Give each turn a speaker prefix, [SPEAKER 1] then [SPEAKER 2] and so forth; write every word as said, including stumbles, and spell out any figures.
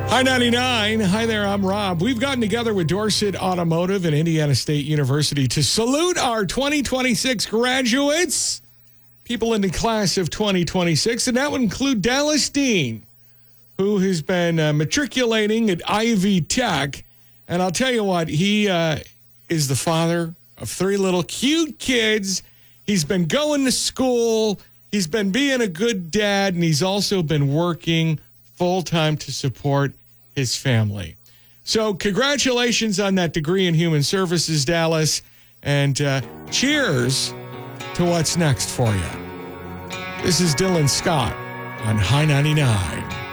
[SPEAKER 1] Hi ninety-nine. Hi there, I'm Rob. We've gotten together with Dorset Automotive and Indiana State University to salute our twenty twenty-six graduates, people in the class of twenty twenty-six, and that would include Dallas Dean, who has been uh, matriculating at Ivy Tech. And I'll tell you what, he uh, is the father of three little cute kids. He's been going to school. He's been being a good dad, and he's also been working full-time to support his family. So congratulations on that degree in human services, Dallas, and uh, cheers to what's next for you. This is Dylan Scott on High ninety-nine.